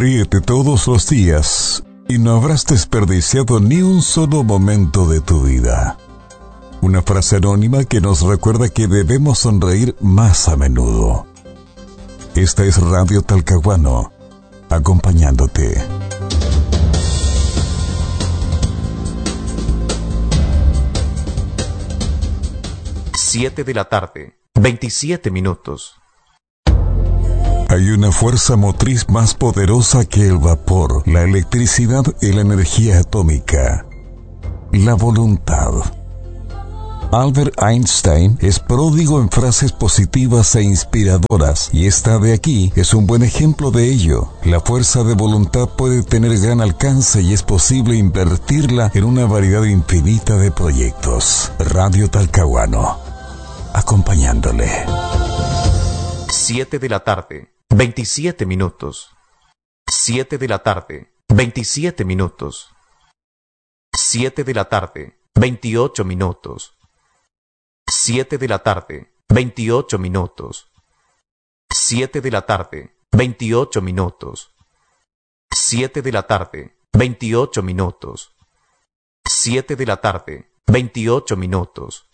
Ríete todos los días y no habrás desperdiciado ni un solo momento de tu vida. Una frase anónima que nos recuerda que debemos sonreír más a menudo. Esta es Radio Talcahuano, acompañándote. 7 de la tarde, 27 minutos. Hay una fuerza motriz más poderosa que el vapor, la electricidad y la energía atómica: la voluntad. Albert Einstein es pródigo en frases positivas e inspiradoras, y esta de aquí es un buen ejemplo de ello. La fuerza de voluntad puede tener gran alcance y es posible invertirla en una variedad infinita de proyectos. Radio Talcahuano, acompañándole. 7 de la tarde, 27 minutos. 7 de la tarde, 27 minutos. 7 de la tarde, 28 minutos. 7 de la tarde, 28 minutos. 7 de la tarde, 28 minutos. 7 de la tarde, 28 minutos. 7 de la tarde, 28 minutos.